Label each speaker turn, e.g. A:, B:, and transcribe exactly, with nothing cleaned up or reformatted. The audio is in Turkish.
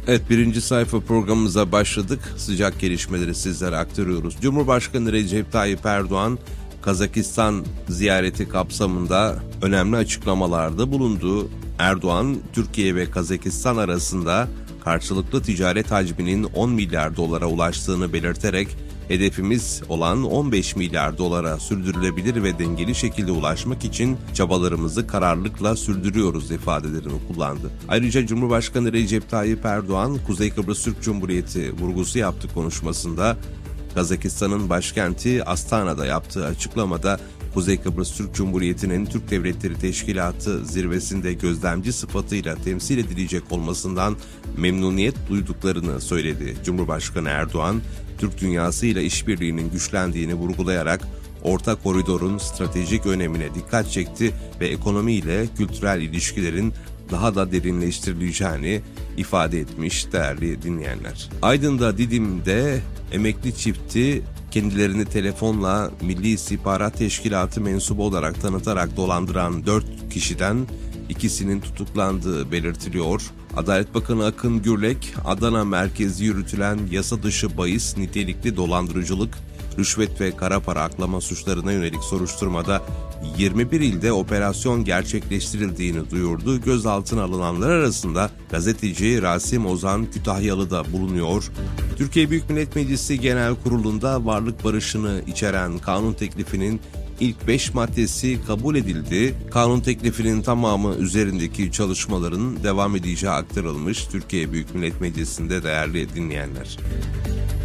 A: Evet, birinci sayfa programımıza başladık. Sıcak gelişmeleri sizlere aktarıyoruz. Cumhurbaşkanı Recep Tayyip Erdoğan, Kazakistan ziyareti kapsamında önemli açıklamalarda bulundu. Erdoğan, Türkiye ve Kazakistan arasında karşılıklı ticaret hacminin on milyar dolara ulaştığını belirterek, hedefimiz olan on beş milyar dolara sürdürülebilir ve dengeli şekilde ulaşmak için çabalarımızı kararlılıkla sürdürüyoruz ifadelerini kullandı. Ayrıca Cumhurbaşkanı Recep Tayyip Erdoğan, Kuzey Kıbrıs Türk Cumhuriyeti vurgusu yaptı konuşmasında. Kazakistan'ın başkenti Astana'da yaptığı açıklamada, Kuzey Kıbrıs Türk Cumhuriyeti'nin Türk Devletleri Teşkilatı zirvesinde gözlemci sıfatıyla temsil edilecek olmasından memnuniyet duyduklarını söyledi. Cumhurbaşkanı Erdoğan, Türk dünyasıyla işbirliğinin güçlendiğini vurgulayarak orta koridorun stratejik önemine dikkat çekti ve ekonomiyle kültürel ilişkilerin daha da derinleştirileceğini ifade etmiş değerli dinleyenler. Aydın'da Didim'de emekli çifti kendilerini telefonla Milli İstihbarat Teşkilatı mensubu olarak tanıtarak dolandıran dört kişiden ikisinin tutuklandığı belirtiliyor. Adalet Bakanı Akın Gürlek, Adana merkezli yürütülen yasa dışı bahis nitelikli dolandırıcılık, rüşvet ve kara para aklama suçlarına yönelik soruşturmada yirmi bir ilde operasyon gerçekleştirildiğini duyurdu. Gözaltına alınanlar arasında gazeteci Rasim Ozan Kütahyalı da bulunuyor. Türkiye Büyük Millet Meclisi Genel Kurulu'nda varlık barışını içeren kanun teklifinin İlk beş maddesi kabul edildi. Kanun teklifinin tamamı üzerindeki çalışmaların devam edeceği aktarılmış. Türkiye Büyük Millet Meclisi'nde değerli dinleyenler.